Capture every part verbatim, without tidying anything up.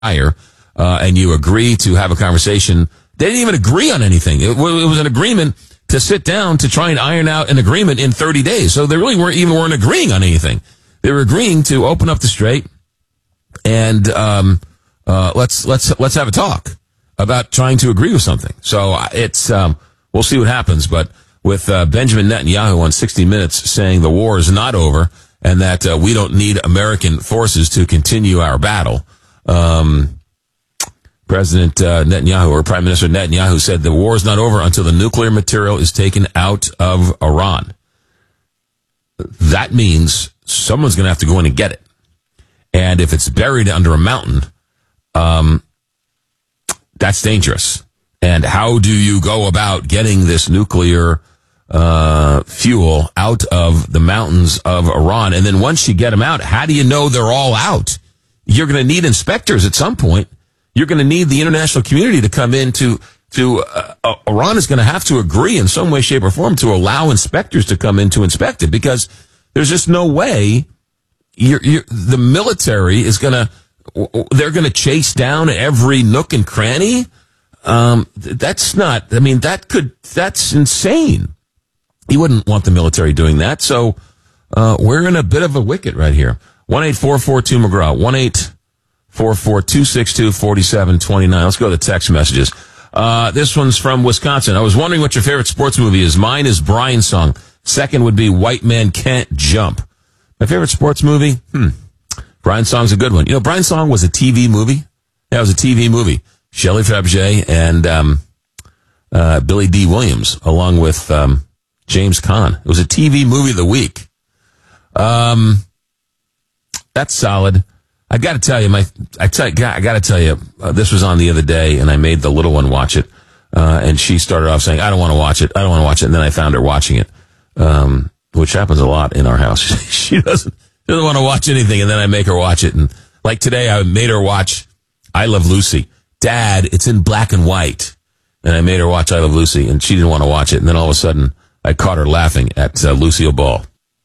uh, and you agree to have a conversation. They didn't even agree on anything. It, it was an agreement to sit down to try and iron out an agreement in thirty days. So they really weren't even weren't agreeing on anything. They were agreeing to open up the strait and um, uh, let's let's let's have a talk about trying to agree with something. So it's um, we'll see what happens. But with uh, Benjamin Netanyahu on sixty minutes saying the war is not over and that uh, we don't need American forces to continue our battle, um, President uh, Netanyahu or Prime Minister Netanyahu said the war is not over until the nuclear material is taken out of Iran. That means someone's going to have to go in and get it. And if it's buried under a mountain, um, that's dangerous. And how do you go about getting this nuclear uh, fuel out of the mountains of Iran? And then once you get them out, how do you know they're all out? You're going to need inspectors at some point. You're going to need the international community to come in to, to uh, uh, Iran is going to have to agree in some way, shape, or form to allow inspectors to come in to inspect it, because there's just no way you're, you're, the military is going to, they're going to chase down every nook and cranny. Um, that's not, I mean, that could, that's insane. You wouldn't want the military doing that. So, uh, we're in a bit of a wicket right here. one eight four four two McGraw, one eight four four two six two four seven two nine. Let's go to the text messages. Uh, this one's from Wisconsin. I was wondering what your favorite sports movie is. Mine is Brian's Song. Second would be White Man Can't Jump. My favorite sports movie? Hmm. Brian's Song's a good one. You know, Brian's Song was a T V movie. Yeah, it was a T V movie. Shelley Fabergé and, um, uh, Billy D. Williams, along with, um, James Caan. It was a T V movie of the week. Um, that's solid. I got to tell you, my I, tell, I got to tell you, uh, this was on the other day, and I made the little one watch it, uh, and she started off saying, "I don't want to watch it. I don't want to watch it." And then I found her watching it, um, which happens a lot in our house. she doesn't doesn't want to watch anything, and then I make her watch it. And like today, I made her watch "I Love Lucy." Dad, it's in black and white, and I made her watch "I Love Lucy," and she didn't want to watch it. And then all of a sudden, I caught her laughing at uh, Lucille Ball.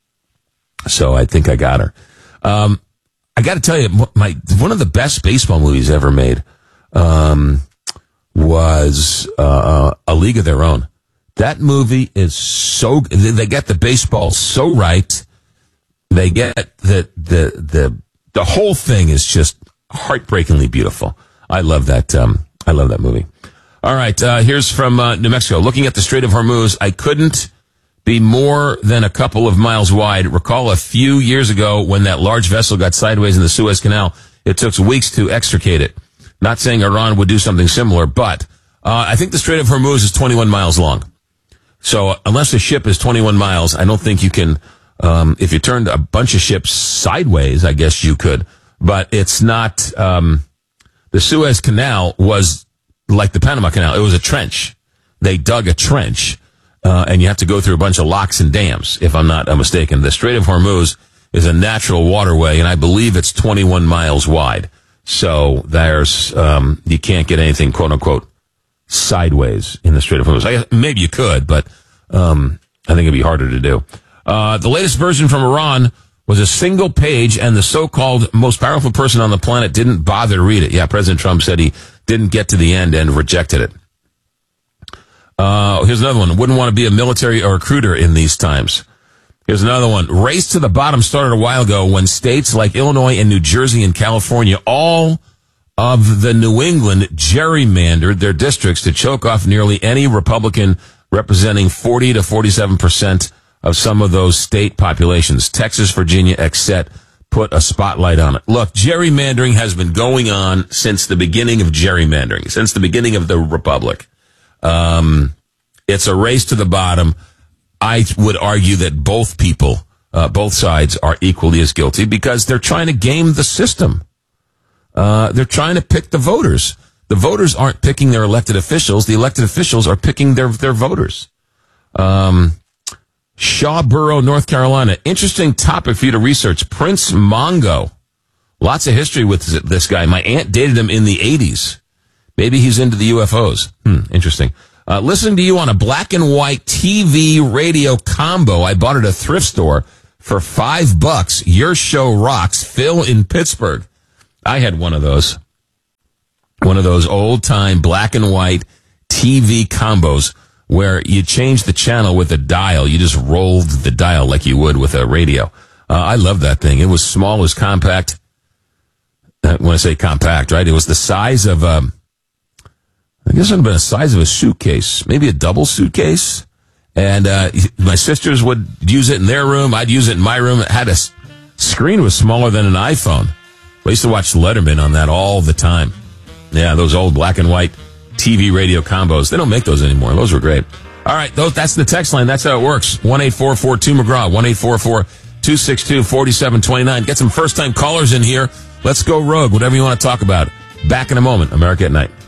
So I think I got her. Um, I got to tell you, my one of the best baseball movies ever made um, was uh, A League of Their Own. That movie is so they get the baseball so right. They get the the the the whole thing is just heartbreakingly beautiful. I love that. Um, I love that movie. All right, uh, here's from uh, New Mexico. Looking at the Strait of Hormuz, I couldn't be more than a couple of miles wide. Recall a few years ago when that large vessel got sideways in the Suez Canal. It took weeks to extricate it. Not saying Iran would do something similar, but uh, I think the Strait of Hormuz is twenty-one miles long. So uh, unless a ship is twenty-one miles, I don't think you can, um, if you turned a bunch of ships sideways, I guess you could. But it's not, um, the Suez Canal was like the Panama Canal. It was a trench. They dug a trench. Uh, and you have to go through a bunch of locks and dams, if I'm not uh, mistaken. The Strait of Hormuz is a natural waterway, and I believe it's twenty-one miles wide. So there's, um, you can't get anything, quote unquote, sideways in the Strait of Hormuz. I guess maybe you could, but, um, I think it'd be harder to do. Uh, the latest version from Iran was a single page, and the so-called most powerful person on the planet didn't bother to read it. Yeah, President Trump said he didn't get to the end and rejected it. Uh, here's another one. Wouldn't want to be a military or recruiter in these times. Here's another one. Race to the bottom started a while ago when states like Illinois and New Jersey and California, all of the New England, gerrymandered their districts to choke off nearly any Republican representing forty to forty-seven percent of some of those state populations. Texas, Virginia, et cetera put a spotlight on it. Look, gerrymandering has been going on since the beginning of gerrymandering, since the beginning of the Republic. Um, it's a race to the bottom. I would argue that both people, uh, both sides are equally as guilty because they're trying to game the system. Uh, they're trying to pick the voters. The voters aren't picking their elected officials. The elected officials are picking their, their voters. Um, Shawboro, North Carolina. Interesting topic for you to research. Prince Mongo. Lots of history with this guy. My aunt dated him in the eighties. Maybe he's into the U F Os. Hmm, interesting. Uh, listening to you on a black and white T V radio combo I bought at a thrift store for five bucks. Your show rocks. Phil in Pittsburgh. I had one of those. one of those old-time black and white T V combos where you change the channel with a dial. You just rolled the dial like you would with a radio. Uh, I love that thing. It was small, it was compact. Uh, when I say compact, right? It was the size of, um, I guess it would have been the size of a suitcase, maybe a double suitcase. And uh, my sisters would use it in their room. I'd use it in my room. It had a screen was smaller than an iPhone. I used to watch Letterman on that all the time. Yeah, those old black and white T V radio combos. They don't make those anymore. Those were great. All right, those, that's the text line. That's how it works. one eight four four two McGraw, one eight four four two six two four seven two nine. Get some first-time callers in here. Let's go rogue, whatever you want to talk about. Back in a moment. America at Night.